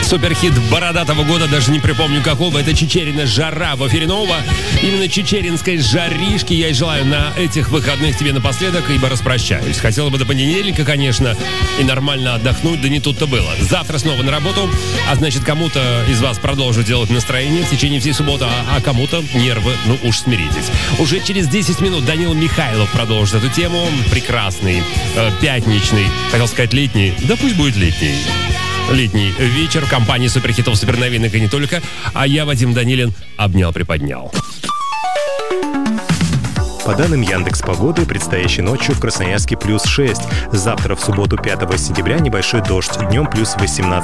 Суперхит бородатого года, даже не припомню какого. Это Чичерина «Жара» в эфире нового. Именно чичеринской жаришки я и желаю на этих выходных тебе напоследок, ибо распрощаюсь. Хотела бы до понедельника, конечно, и нормально отдохнуть, да не тут-то было. Завтра снова на работу, а значит, кому-то из вас продолжу делать настроение в течение всей субботы, а кому-то нервы, ну уж смиритесь. Уже через 10 минут Данил Михайлов продолжит эту тему. Прекрасный, пятничный, хотел сказать летний, да пусть будет летний вечер в компании суперхитов, суперновинок и не только. А я, Вадим Данилин, обнял-приподнял. По данным Яндекс.Погоды, предстоящей ночью в Красноярске +6. Завтра, в субботу 5 сентября, небольшой дождь. Днем +18.